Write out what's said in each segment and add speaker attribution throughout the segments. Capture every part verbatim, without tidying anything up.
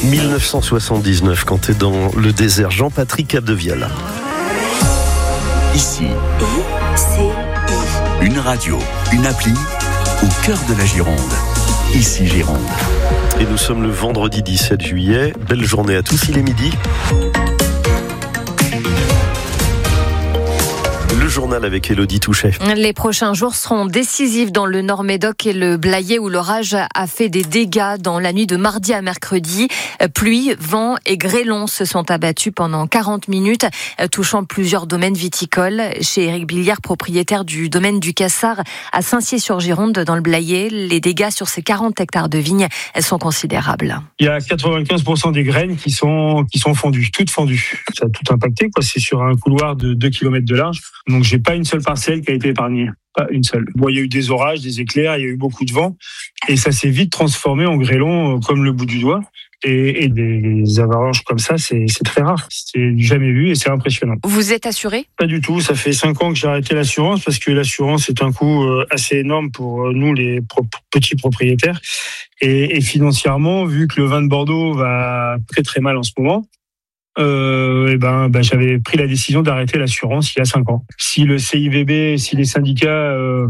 Speaker 1: dix-neuf cent soixante-dix-neuf, quand tu es dans le désert, Jean-Patrick Capdevielle.
Speaker 2: Ici,
Speaker 3: I C I.
Speaker 2: une radio, une appli au cœur de la Gironde. Ici Gironde.
Speaker 1: Et nous sommes le vendredi dix-sept juillet. Belle journée à tous, il est midi. Le journal avec Élodie Touchet.
Speaker 4: Les prochains jours seront décisifs dans le Nord-Médoc et le Blayais où l'orage a fait des dégâts dans la nuit de mardi à mercredi. Pluie, vent et grêlons se sont abattus pendant quarante minutes, touchant plusieurs domaines viticoles. Chez Éric Billière, propriétaire du domaine du Cassard à Saint-Cyr-sur-Gironde dans le Blayais, les dégâts sur ces quarante hectares de vignes sont considérables.
Speaker 5: Il y a quatre-vingt-quinze pour cent des graines qui sont, qui sont fendues, toutes fendues. Ça a tout impacté, quoi. C'est sur un couloir de deux kilomètres de large. Donc, j'ai pas une seule parcelle qui a été épargnée. Pas une seule. Bon, il y a eu des orages, des éclairs, il y a eu beaucoup de vent. Et ça s'est vite transformé en grêlons comme le bout du doigt. Et, et des avalanches comme ça, c'est, c'est très rare. C'est jamais vu et c'est impressionnant.
Speaker 4: Vous êtes assuré ?
Speaker 5: Pas du tout. Ça fait cinq ans que j'ai arrêté l'assurance parce que l'assurance est un coût assez énorme pour nous, les pro- petits propriétaires. Et, et financièrement, vu que le vin de Bordeaux va très très mal en ce moment, Euh, et ben, ben, j'avais pris la décision d'arrêter l'assurance il y a cinq ans. Si le C I V B, si les syndicats euh,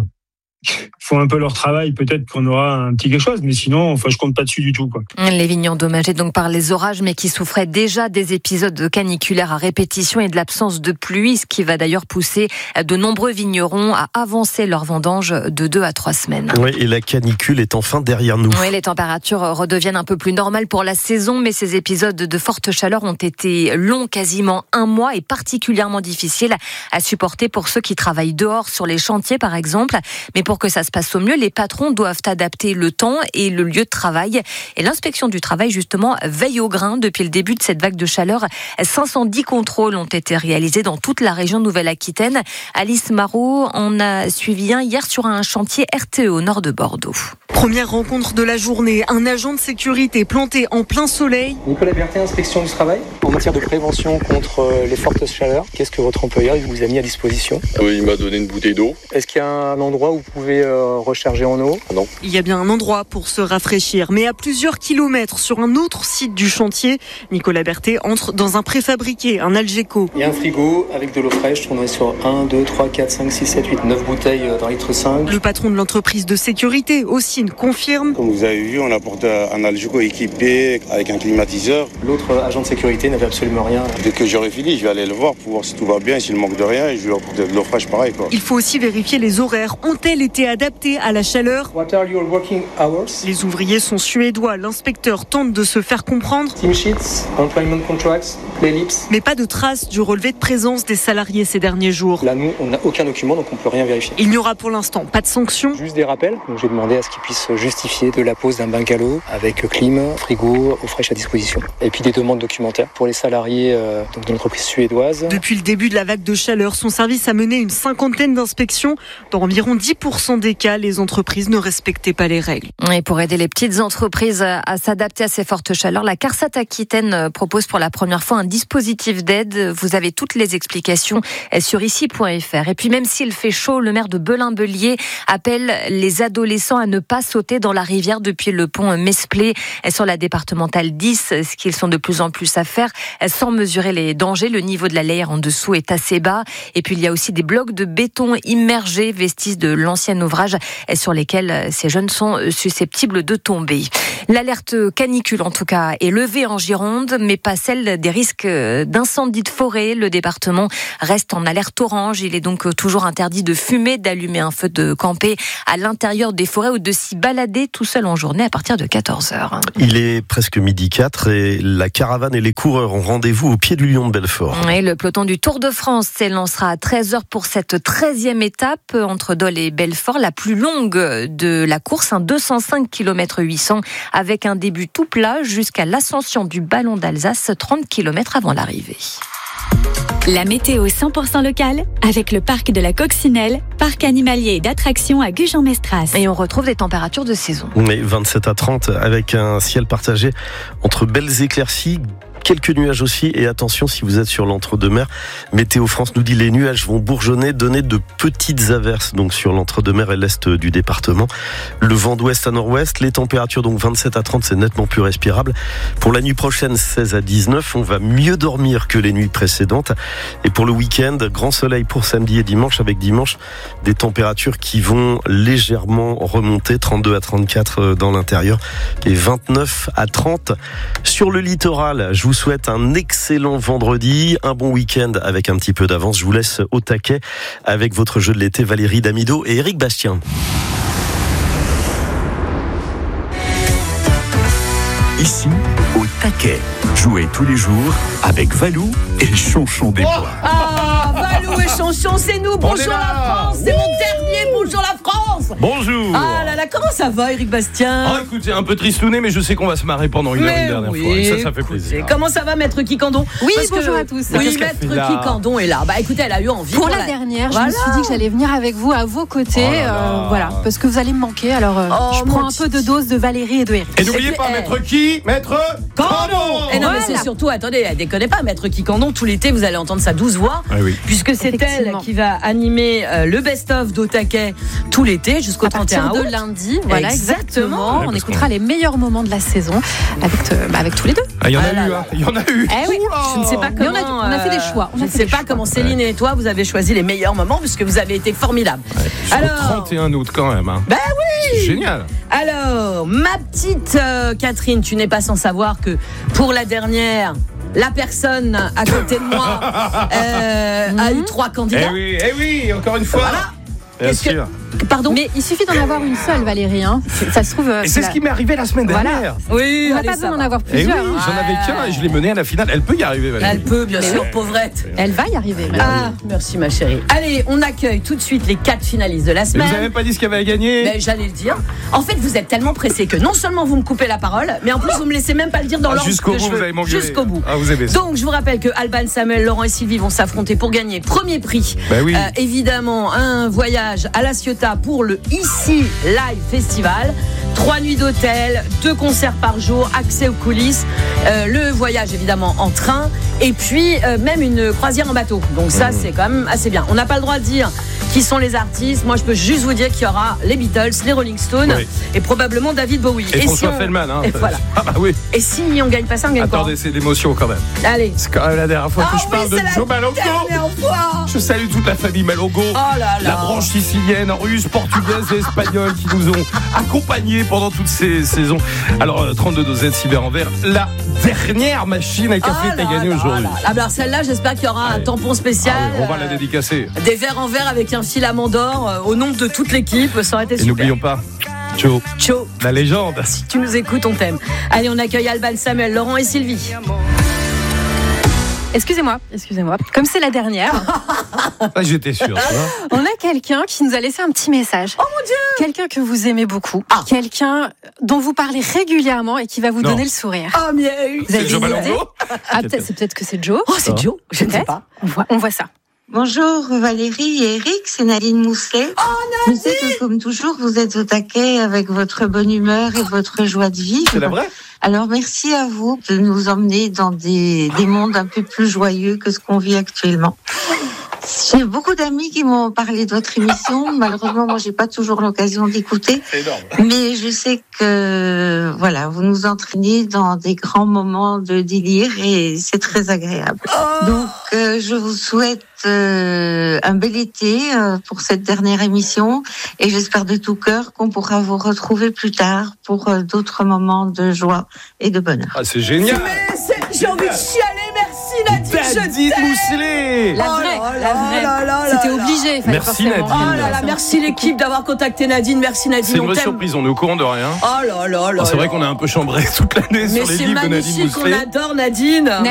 Speaker 5: font un peu leur travail, peut-être qu'on aura un petit quelque chose, mais sinon, enfin, je compte pas dessus du tout, quoi.
Speaker 4: Les vignes endommagées donc par les orages, mais qui souffraient déjà des épisodes caniculaires à répétition et de l'absence de pluie, ce qui va d'ailleurs pousser de nombreux vignerons à avancer leur vendange de deux à trois semaines.
Speaker 1: Oui, et la canicule est enfin derrière nous.
Speaker 4: Oui, les températures redeviennent un peu plus normales pour la saison, mais ces épisodes de forte chaleur ont été longs, quasiment un mois, et particulièrement difficiles à supporter pour ceux qui travaillent dehors sur les chantiers, par exemple. Mais pour que ça se passe au mieux, les patrons doivent adapter le temps et le lieu de travail. Et l'inspection du travail, justement, veille au grain depuis le début de cette vague de chaleur. cinq cent dix contrôles ont été réalisés dans toute la région Nouvelle-Aquitaine. Alice Marot en a suivi un hier sur un chantier R T E au nord de Bordeaux.
Speaker 6: Première rencontre de la journée, un agent de sécurité planté en plein soleil.
Speaker 7: Nicolas Berthet, inspection du travail. En matière de prévention contre les fortes chaleurs, qu'est-ce que votre employeur vous a mis à disposition ?
Speaker 8: Oui, il m'a donné une bouteille d'eau.
Speaker 7: Est-ce qu'il y a un endroit où vous pouvez euh, recharger en eau ?
Speaker 8: Non.
Speaker 6: Il y a bien un endroit pour se rafraîchir, mais à plusieurs kilomètres sur un autre site du chantier, Nicolas Berthet entre dans un préfabriqué, un Algeco.
Speaker 7: Il y a un frigo avec de l'eau fraîche, on est sur un, deux, trois, quatre, cinq, six, sept, huit, neuf bouteilles d'un litre cinq.
Speaker 6: Le patron de l'entreprise de sécurité, Ossine, confirme.
Speaker 9: Comme vous avez vu, on apporte un Algeco équipé avec un climatiseur.
Speaker 7: L'autre agent de sécurité n'avait absolument rien.
Speaker 9: Dès que j'aurai fini, je vais aller le voir pour voir si tout va bien, s'il manque de rien, et je vais lui apporter de l'eau fraîche pareil, quoi.
Speaker 6: Il faut aussi vérifier les horaires. Ont-elles été adaptées à la chaleur ?
Speaker 7: What are your working hours ?
Speaker 6: Les ouvriers sont suédois. L'inspecteur tente de se faire comprendre.
Speaker 7: Team sheets, employment contracts, playlips.
Speaker 6: Mais pas de traces du relevé de présence des salariés ces derniers jours.
Speaker 7: Là, nous, on n'a aucun document, donc on peut rien vérifier.
Speaker 6: Il n'y aura pour l'instant pas de sanctions.
Speaker 7: Juste des rappels. Donc j'ai demandé à ce qu'ils puissent justifier de la pose d'un bungalow avec clim, frigo, eau fraîche à disposition. Et puis des demandes documentaires pour les salariés euh, donc de l'entreprise suédoise.
Speaker 6: Depuis le début de la vague de chaleur, son service a mené une cinquantaine d'inspections. Dans environ dix pour cent des cas, les entreprises ne respectaient pas les règles.
Speaker 4: Et pour aider les petites entreprises à s'adapter à ces fortes chaleurs, la CARSAT Aquitaine propose pour la première fois un dispositif d'aide. Vous avez toutes les explications sur ici point f r. Et puis même s'il fait chaud, le maire de Belin-Bellier appelle les adolescents à ne pas sauter dans la rivière depuis le pont Mesplé sur la départementale dix, ce qu'ils sont de plus en plus à faire sans mesurer les dangers. Le niveau de la Leyre en dessous est assez bas. Et puis il y a aussi des blocs de béton immergés, vestiges de l'ancien ouvrage sur lesquels ces jeunes sont susceptibles de tomber. L'alerte canicule, en tout cas, est levée en Gironde, mais pas celle des risques d'incendie de forêt. Le département reste en alerte orange. Il est donc toujours interdit de fumer, d'allumer un feu, de camper à l'intérieur des forêts ou de s'y balader tout seul en journée à partir de quatorze heures.
Speaker 1: Il est presque midi quatre et la caravane et les coureurs ont rendez-vous au pied du Lion de Belfort.
Speaker 4: Et le peloton du Tour de France s'élancera à treize heures pour cette treizième étape entre Dole et Belfort, la plus longue de la course, un deux cent cinq kilomètres huit cents, avec un début tout plat jusqu'à l'ascension du Ballon d'Alsace, trente kilomètres avant l'arrivée.
Speaker 10: La météo cent pour cent locale avec le parc de la Coccinelle, parc animalier et d'attractions à Gujan-Mestras.
Speaker 4: Et on retrouve des températures de saison.
Speaker 1: Mais vingt-sept à trente avec un ciel partagé entre belles éclaircies, quelques nuages aussi. Et attention, si vous êtes sur l'entre-deux-mer, Météo France nous dit les nuages vont bourgeonner, donner de petites averses donc sur l'entre-deux-mer et l'est du département. Le vent d'ouest à nord-ouest, les températures donc vingt-sept à trente, c'est nettement plus respirable. Pour la nuit prochaine, seize à dix-neuf, on va mieux dormir que les nuits précédentes. Et pour le week-end, grand soleil pour samedi et dimanche, avec dimanche des températures qui vont légèrement remonter, trente-deux à trente-quatre dans l'intérieur et vingt-neuf à trente sur le littoral. Je vous souhaite un excellent vendredi, un bon week-end avec un petit peu d'avance. Je vous laisse au taquet avec votre jeu de l'été, Valérie Damido et Éric Bastien.
Speaker 2: Ici, au taquet. Jouez tous les jours avec Valou et Chonchon des Bois.
Speaker 8: Oh, ah, Valou et Chonchon, c'est nous. Bonjour la France. C'est mon dernier Bonjour la France.
Speaker 11: Bonjour.
Speaker 8: Ah là là, comment ça va, Éric Bastien?
Speaker 11: Oh, écoutez, un peu tristouné, mais je sais qu'on va se marrer pendant une
Speaker 8: mais
Speaker 11: heure une dernière
Speaker 8: oui,
Speaker 11: fois. Et ça, ça fait plaisir.
Speaker 8: Comment ça va, Maître Kikandon?
Speaker 12: Oui,
Speaker 8: Parce
Speaker 12: bonjour
Speaker 8: que,
Speaker 12: à tous.
Speaker 8: Oui, Maître Kikandon est là. Bah écoutez, elle a eu envie.
Speaker 12: Pour,
Speaker 8: pour
Speaker 12: la, la dernière, voilà. Je me suis dit que j'allais venir avec vous à vos côtés.
Speaker 11: Oh
Speaker 12: euh, voilà, parce que vous allez me manquer. Alors, euh,
Speaker 8: oh,
Speaker 12: je prends un peu de dose de Valérie et de Éric.
Speaker 11: Et n'oubliez pas, Maître qui Maître Kikandon.
Speaker 8: Et non, mais c'est surtout, attendez, elle déconne pas, Maître Kikandon. Tout l'été, vous allez entendre sa douce voix.
Speaker 11: Ah oui.
Speaker 8: Puisque c'est elle qui va animer euh, le best-of d'Au Taquet tout l'été jusqu'au trente et un août.
Speaker 12: De lundi, voilà, exactement. exactement.
Speaker 11: Ouais,
Speaker 12: on écoutera les meilleurs moments de la saison avec, euh, bah, avec tous les deux.
Speaker 11: Ah, il y en a
Speaker 8: ah,
Speaker 11: eu, hein. Il y en a eu.
Speaker 12: Eh oui.
Speaker 8: Je ne sais pas comment.
Speaker 12: On a, on a fait des choix. On
Speaker 8: je ne sais pas choix. comment Céline ouais. et toi, vous avez choisi les meilleurs moments puisque vous avez été formidables.
Speaker 11: Ouais, alors, trente et un août quand même. Hein.
Speaker 8: Ben oui.
Speaker 11: C'est génial.
Speaker 8: Alors, ma petite euh, Catherine, tu n'es pas sans savoir que pour la dernière. La personne à côté de moi euh, mmh. a eu trois candidats.
Speaker 11: Eh oui, eh oui, encore une fois.
Speaker 8: Voilà.
Speaker 11: Bien sûr.
Speaker 12: Que, pardon. Mais il suffit d'en avoir une seule, Valérie. Hein. Ça se trouve.
Speaker 11: Et c'est la... ce qui m'est arrivé la semaine dernière.
Speaker 8: Voilà. Oui.
Speaker 12: On n'a pas besoin d'en avoir plusieurs.
Speaker 11: Eh oui, j'en avais qu'un et je l'ai menée à la finale. Elle peut y arriver, Valérie.
Speaker 8: Elle peut, bien sûr, pauvrette.
Speaker 12: Elle va y arriver.
Speaker 8: Ah, merci ma chérie. Allez, on accueille tout de suite les quatre finalistes de la semaine.
Speaker 11: Mais vous n'avez même pas dit ce qu'il y avait à gagner.
Speaker 8: Mais j'allais le dire. En fait, vous êtes tellement pressés que non seulement vous me coupez la parole, mais en plus vous me laissez même pas le dire dans
Speaker 11: ah,
Speaker 8: l'ordre
Speaker 11: jusqu'au
Speaker 8: que
Speaker 11: bout,
Speaker 8: je veux.
Speaker 11: Vous allez m'engueuler.
Speaker 8: Jusqu'au bout.
Speaker 11: Ah, vous aimez ça.
Speaker 8: Donc, je vous rappelle que Alban, Samuel, Laurent et Sylvie vont s'affronter pour gagner premier prix.
Speaker 11: Bah oui.
Speaker 8: Euh, évidemment, un voyage à La Ciotat pour le Ici Live Festival. Trois nuits d'hôtel, deux concerts par jour, accès aux coulisses, euh, le voyage évidemment en train et puis euh, même une croisière en bateau. Donc ça, mmh. c'est quand même assez bien. On n'a pas le droit de dire qui sont les artistes. Moi, je peux juste vous dire qu'il y aura les Beatles, les Rolling Stones oui. et probablement David Bowie.
Speaker 11: Et, et François
Speaker 8: si on...
Speaker 11: Feldman. Hein,
Speaker 8: et voilà.
Speaker 11: Ah bah oui.
Speaker 8: Et si on gagne pas ça, on gagne pas.
Speaker 11: Attendez, c'est l'émotion quand même.
Speaker 8: Allez.
Speaker 11: C'est quand même la dernière fois
Speaker 8: ah,
Speaker 11: que je
Speaker 8: oui,
Speaker 11: parle de Joe Malongo. Je salue toute la famille Malongo.
Speaker 8: Oh là là.
Speaker 11: La branche sicilienne, russe, portugaise et espagnole qui nous ont accompagnés pendant toutes ces saisons. Alors, trente-deux dosettes cyber en verre, la dernière machine à café oh que tu as gagnée aujourd'hui.
Speaker 8: Alors, celle-là, j'espère qu'il y aura ouais. un tampon spécial.
Speaker 11: Ah oui, on va la dédicacer.
Speaker 8: Des verres en verre avec un filament d'or euh, au nom de toute l'équipe. Ça aurait été
Speaker 11: et
Speaker 8: super.
Speaker 11: N'oublions pas. Joe.
Speaker 8: Joe.
Speaker 11: La légende.
Speaker 8: Si tu nous écoutes, on t'aime. Allez, on accueille Alban, Samuel, Laurent et Sylvie.
Speaker 12: Excusez-moi, excusez-moi. Comme c'est la dernière.
Speaker 11: Ah, j'étais sûre.
Speaker 12: On a quelqu'un qui nous a laissé un petit message.
Speaker 8: Oh mon Dieu!
Speaker 12: Quelqu'un que vous aimez beaucoup.
Speaker 8: Ah.
Speaker 12: Quelqu'un dont vous parlez régulièrement et qui va vous
Speaker 8: non.
Speaker 12: donner le sourire.
Speaker 8: Oh, mieux.
Speaker 12: C'est Joe Malongo? Ah, peut-être, c'est peut-être que c'est Joe.
Speaker 8: Oh, c'est Joe? Je ne sais pas.
Speaker 12: On voit, on voit ça.
Speaker 13: Bonjour Valérie et Eric, c'est Nadine Mousselet.
Speaker 8: Oh Nadine!
Speaker 13: Je sais que comme toujours, vous êtes au taquet avec votre bonne humeur et votre joie de vivre.
Speaker 11: C'est la vraie?
Speaker 13: Alors merci à vous de nous emmener dans des, des mondes un peu plus joyeux que ce qu'on vit actuellement. J'ai beaucoup d'amis qui m'ont parlé de votre émission. Malheureusement, moi, j'ai pas toujours l'occasion d'écouter.
Speaker 11: C'est énorme.
Speaker 13: Mais je sais que, voilà, vous nous entraînez dans des grands moments de délire et c'est très agréable.
Speaker 8: Oh.
Speaker 13: Donc, euh, je vous souhaite euh, un bel été euh, pour cette dernière émission et j'espère de tout cœur qu'on pourra vous retrouver plus tard pour euh, d'autres moments de joie et de bonheur.
Speaker 11: Ah, c'est génial.
Speaker 8: Mais c'est... J'ai envie de chialer, merci Nadine.
Speaker 11: Nadine Mousselet.
Speaker 12: La vraie,
Speaker 8: oh là
Speaker 12: la vraie.
Speaker 8: là là
Speaker 12: C'était
Speaker 8: là
Speaker 12: obligé.
Speaker 11: Merci Nadine.
Speaker 8: Oh là là, merci l'équipe d'avoir contacté Nadine. Merci Nadine.
Speaker 11: C'est une vraie surprise, on est au courant de rien.
Speaker 8: Oh là là là.
Speaker 11: C'est vrai qu'on a un peu chambré toute l'année sur les livres de Nadine Mousselet.
Speaker 8: Mais c'est magnifique, on adore Nadine.